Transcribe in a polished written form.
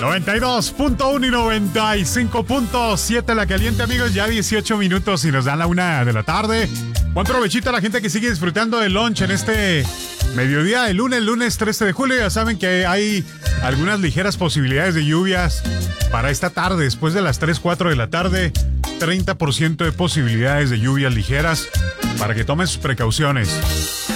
92.1 y 95.7 La Caliente, amigos. Ya 18 minutos y nos dan la 1 de la tarde. Buen provechito a la gente que sigue disfrutando del lunch en este mediodía de lunes 13 de julio. Ya saben que hay algunas ligeras posibilidades de lluvias para esta tarde, después de las 3, 4 de la tarde. 30% de posibilidades de lluvias ligeras para que tomen sus precauciones.